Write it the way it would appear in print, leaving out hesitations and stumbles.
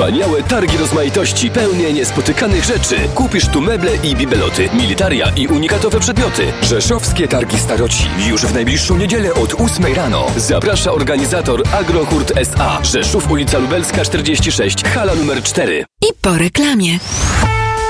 Wspaniałe targi rozmaitości pełne niespotykanych rzeczy. Kupisz tu meble i bibeloty, militaria i unikatowe przedmioty. Rzeszowskie Targi Staroci. Już w najbliższą niedzielę od 8 rano. Zaprasza organizator Agrohurt S.A. Rzeszów, ulica Lubelska 46, hala numer 4. I po reklamie.